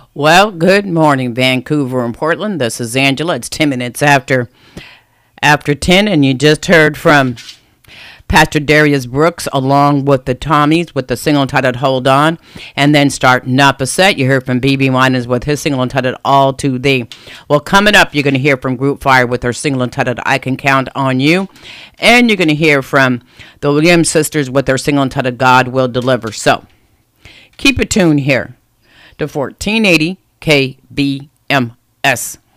Well, good morning, Vancouver and Portland. This is Angela. It's 10 minutes after 10, and you just heard from Pastor Darius Brooks along with the Tommies with the single entitled Hold On, and then starting up a set. You heard from BB Winans with his single entitled All to Thee. Well, coming up, you're going to hear from Group Fire with their single entitled I Can Count on You, and you're going to hear from the Williams sisters with their single entitled God Will Deliver. So, keep it tuned here to 1480 KBMS.